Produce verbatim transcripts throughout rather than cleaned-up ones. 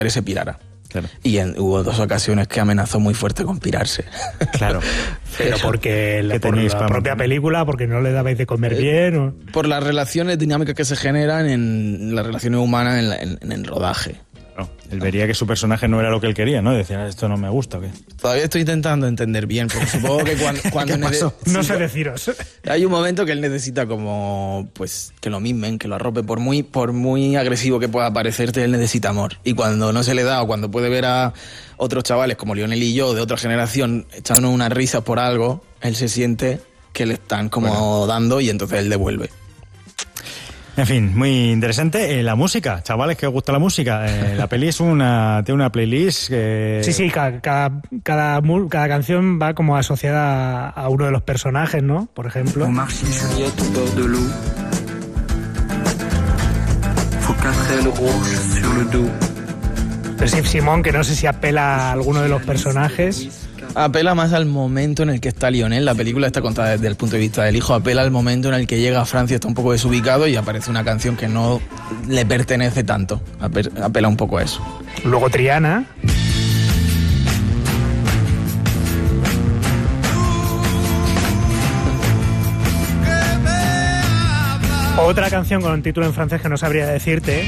se pirara. Claro. Y en, hubo dos ocasiones que amenazó muy fuerte con pirarse. Claro. Pero porque la, por la propia película, porque no le dabais de comer eh, bien. ¿O? Por las relaciones dinámicas que se generan en las relaciones humanas en, la, en, en el rodaje. No, él vería que su personaje no era lo que él quería, ¿no? Decía, esto no me gusta, ¿o qué? Todavía estoy intentando entender bien, porque supongo que cuando... cuando nece- no sé deciros. Hay un momento que él necesita como, pues, que lo mimen, que lo arrope. Por muy, por muy agresivo que pueda parecerte, él necesita amor. Y cuando no se le da, o cuando puede ver a otros chavales como Lionel y yo, de otra generación, echándonos unas risas por algo, él se siente que le están como bueno. dando y entonces él devuelve. En fin, muy interesante. Eh, la música, chavales, que os gusta la música. Eh, la peli es una, tiene una playlist que... Sí, sí, cada, cada, cada, cada canción va como asociada a uno de los personajes, ¿no? Por ejemplo. Pero sí, Simón, que no sé si apela a alguno de los personajes. Apela más al momento en el que está Lionel. La película está contada desde el punto de vista del hijo. Apela al momento en el que llega a Francia, está un poco desubicado y aparece una canción que no le pertenece tanto. Apela un poco a eso. Luego Triana. Otra canción con un título en francés que no sabría decirte.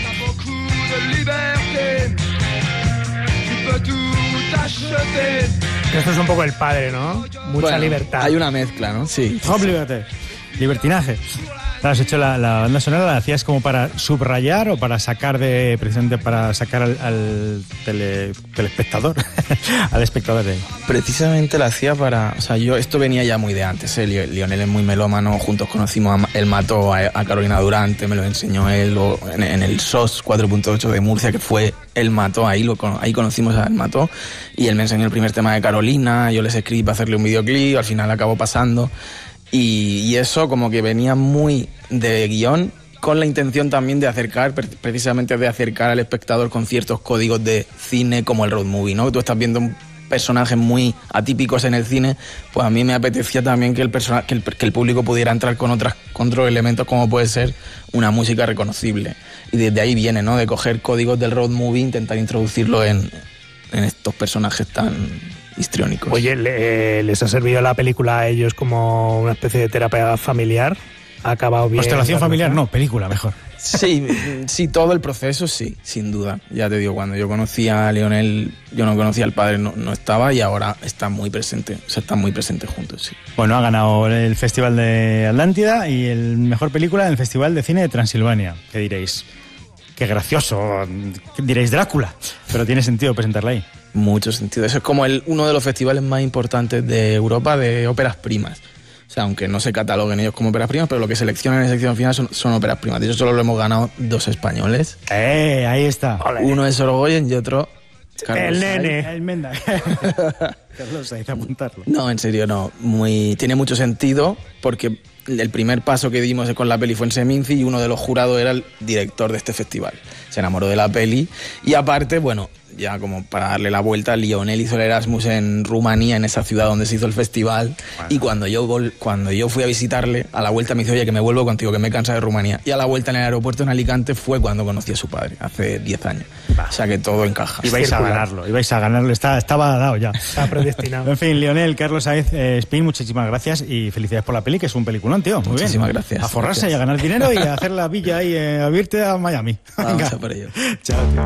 Esto es un poco el padre, ¿no? Mucha bueno, libertad. Hay una mezcla, ¿no? Sí. Hop, liberté. Libertinaje. Has hecho la, la banda sonora, ¿la hacías como para subrayar o para sacar de, precisamente para sacar al, al tele, telespectador, al espectador de... Precisamente la hacía para, o sea, yo, esto venía ya muy de antes, ¿eh? Lionel es muy melómano, juntos conocimos, a, él mató a, a Carolina Durante, me lo enseñó él, o en, en el S O S cuatro punto ocho de Murcia, que fue él mató, ahí, lo, ahí conocimos a él mató, y él me enseñó el primer tema de Carolina, yo les escribí para hacerle un videoclip, al final acabó pasando. Y, y eso como que venía muy de guión, con la intención también de acercar, precisamente de acercar al espectador con ciertos códigos de cine como el road movie, ¿no? Tú estás viendo un personajes muy atípicos en el cine, pues a mí me apetecía también que el, persona, que el, que el público pudiera entrar con, otras, con otros elementos como puede ser una música reconocible. Y desde ahí viene, ¿no? De coger códigos del road movie, intentar introducirlo en, en estos personajes tan... histriónicos. Oye, ¿le, ¿les ha servido la película a ellos como una especie de terapia familiar? ¿Ha acabado bien? Constelación familiar, no, película mejor. Sí, sí, todo el proceso sí, sin duda. Ya te digo, cuando yo conocía a Lionel, yo no conocía al padre, no, no estaba, y ahora está muy presente, o sea, están muy presentes juntos, sí. Bueno, ha ganado el Festival de Atlántida y el mejor película en el Festival de Cine de Transilvania. ¿Qué diréis? Qué gracioso, diréis Drácula, pero tiene sentido presentarla ahí. Mucho sentido. Eso es como el, uno de los festivales más importantes de Europa de óperas primas. O sea, aunque no se cataloguen ellos como óperas primas, pero lo que seleccionan en la sección final son, son óperas primas. De hecho, solo lo hemos ganado dos españoles. ¡Eh! Ahí está. Olé. Uno es Sorogoyen y otro... Carlos el nene. El Menda. Carlos Sainz, apuntarlo. No, en serio, no. Muy, tiene mucho sentido porque el primer paso que dimos con la peli fue en Seminci y uno de los jurados era el director de este festival. Se enamoró de la peli y aparte, bueno... ya como para darle la vuelta, Lionel hizo el Erasmus en Rumanía, en esa ciudad donde se hizo el festival, bueno. Y cuando yo, vol- cuando yo fui a visitarle, a la vuelta me dice, oye, que me vuelvo contigo, que me cansa de Rumanía. Y a la vuelta en el aeropuerto en Alicante fue cuando conocí a su padre, hace diez años. Va. O sea que todo encaja. Ibais a ganarlo, ibais a ganarlo, Está, estaba dado ya. Está predestinado. En fin, Lionel, Carlos Sainz, eh, Spin, muchísimas gracias y felicidades por la peli, que es un peliculón, tío. Muy muchísimas bien. gracias. A forrarse gracias. y a ganar dinero y a hacer la villa ahí, eh, a irte a Miami. Vamos a por ello. Chao, tío.